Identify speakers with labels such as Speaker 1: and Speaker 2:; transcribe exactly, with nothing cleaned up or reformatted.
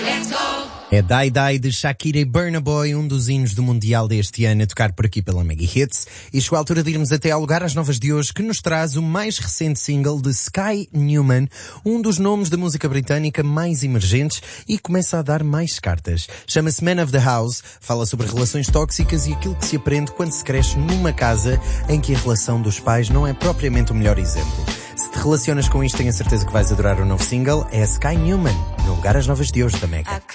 Speaker 1: É Die Die de Shakira e Burna Boy, um dos hinos do Mundial deste ano, a tocar por aqui pela Mega Hits. E chegou a altura de irmos até ao lugar às novas de hoje, que nos traz o mais recente single de Sky Newman, um dos nomes da música britânica mais emergentes e começa a dar mais cartas. Chama-se Man of the House, fala sobre relações tóxicas e aquilo que se aprende quando se cresce numa casa em que a relação dos pais não é propriamente o melhor exemplo. Se te relacionas com isto, tenho a certeza que vais adorar o novo single. É Sky Newman, no lugar às novas de hoje da Mega.